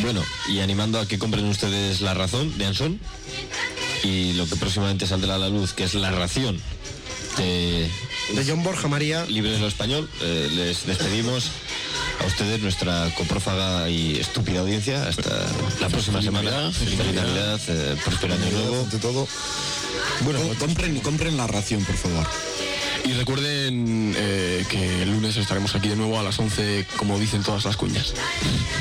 Bueno, y animando a que compren ustedes La Razón de Ansón y lo que próximamente saldrá a la luz, que es La Ración de John Borja María. Libres de lo Español. Les despedimos a ustedes, nuestra coprófaga y estúpida audiencia, hasta la próxima semana. Feliz Navidad, próspero año nuevo. Ante todo, bueno, compren La Ración, por favor. Y recuerden que el lunes estaremos aquí de nuevo a las 11, como dicen todas las cuñas.